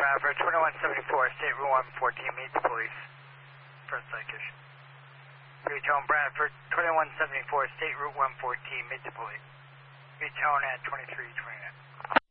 Bradford, 2174, State Route 114, meet the police. First citation. Reach home Bradford, 2174, State Route 114, meet the police. Reach home at 2329.